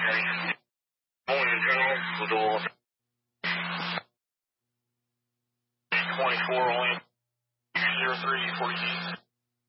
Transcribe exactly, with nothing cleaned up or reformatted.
Morning, General. We'll do twenty-four, only zero three forty-eight.